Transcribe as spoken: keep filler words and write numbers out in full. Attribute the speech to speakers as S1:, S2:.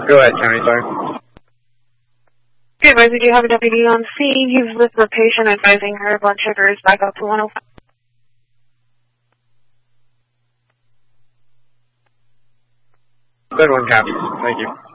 S1: Go ahead, County, sorry.
S2: Okay, boys, we do have a deputy on scene. He's with the patient advising her blood sugar is back up to one oh five.
S1: Good one, Captain. Thank you.